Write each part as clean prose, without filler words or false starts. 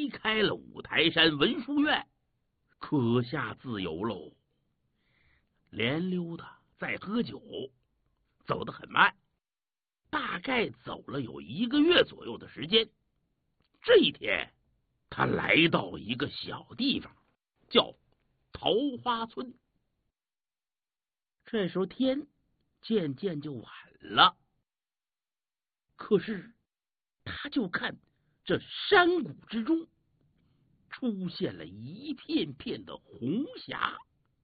离开了五台山文殊院，可下自由喽。连溜达再喝酒，走得很慢，大概走了有1个月左右的时间。这一天，他来到一个小地方，叫桃花村。这时候天渐渐就晚了，可是他就看这山谷之中出现了一片片的红霞。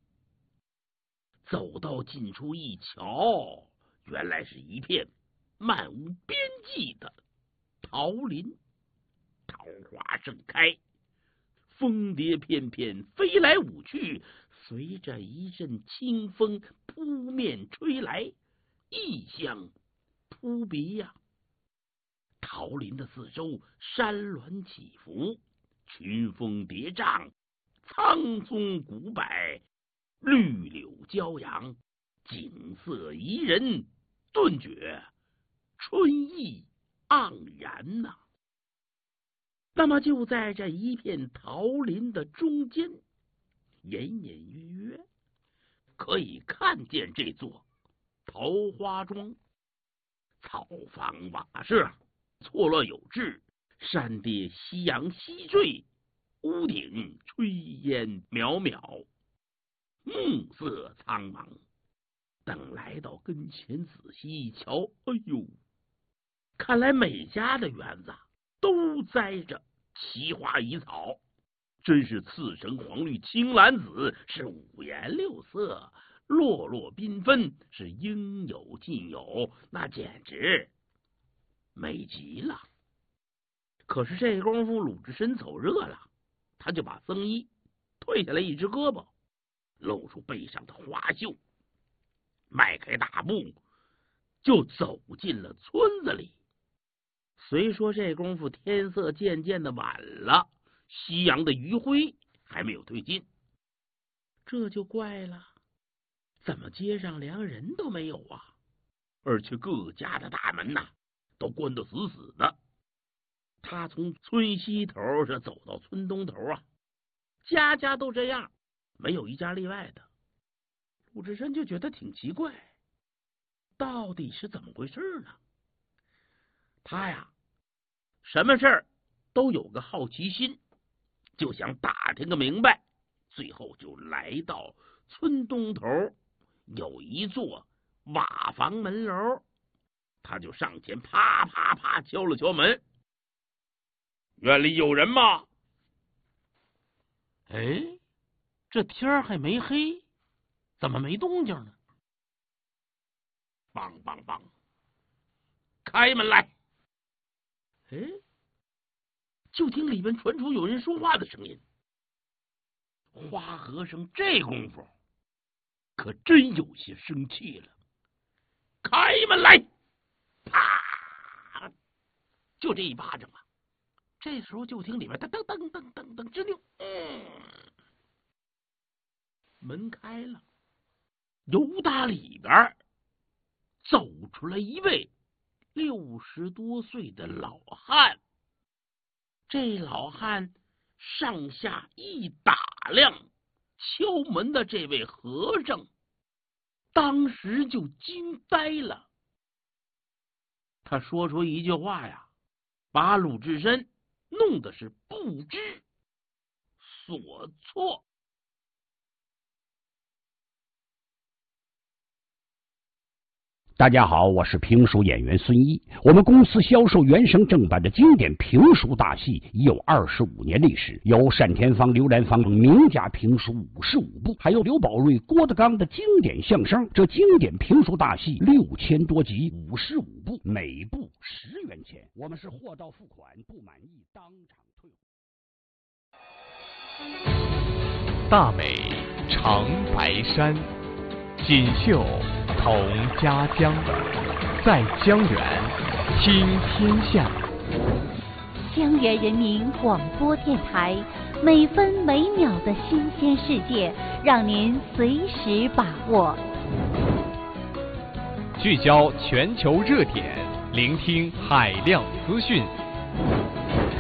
走到近处一瞧，原来是一片漫无边际的桃林，桃花盛开，蜂蝶翩翩飞来舞去，随着一阵清风扑面吹来，异香扑鼻呀。桃林的四周山峦起伏，群峰叠嶂，苍松古柏，绿柳骄阳，景色宜人，顿觉春意盎然呐。那么就在这一片桃林的中间，隐隐约约可以看见这座桃花庄，草房瓦舍错落有致，山跌夕阳西坠，屋顶炊烟渺渺，暮色苍茫。等来到跟前仔细一瞧，哎呦，看来每家的园子都栽着奇花异草，真是赤橙黄绿青蓝紫，是五颜六色，落落缤纷，是应有尽有，那简直美极了。可是这功夫鲁智深走热了，他就把僧衣退下来一只胳膊，露出背上的花袖，迈开大步就走进了村子里。虽说这功夫天色渐渐的晚了，夕阳的余晖还没有退尽，这就怪了，怎么街上连人都没有啊？而且各家的大门呐都关得死死的。他从村西头是走到村东头啊，家家都这样，没有一家例外的。鲁智深就觉得挺奇怪，到底是怎么回事呢？他呀，什么事儿都有个好奇心，就想打听个明白。最后就来到村东头有一座瓦房门楼，他就上前啪啪啪敲了敲门。院里有人吗？哎，这天还没黑，怎么没动静呢？梆梆梆，开门来！哎，就听里面传出有人说话的声音。花和尚这功夫可真有些生气了，开门来！啪，就这一巴掌啊！这时候就听里面噔噔噔噔噔噔直扭，门开了，由打里边走出来一位60多岁的老汉。这老汉上下一打量敲门的这位和尚，当时就惊呆了。他说出一句话呀，把鲁智深弄得是不知所措。 大家好，我是评书演员孙一。我们公司销售原声正版的经典评书大戏已有25年历史，有单田芳、刘兰芳名家评书55部，还有刘宝瑞、郭德纲的经典相声。这经典评书大戏6000多集，55部，每部10元钱。我们是货到付款，不满意当场退货。 大美长白山，锦绣同家乡，在江源听天下。 江源人民广播电台，每分每秒的新鲜世界，让您随时把握。 聚焦全球热点，聆听海量资讯，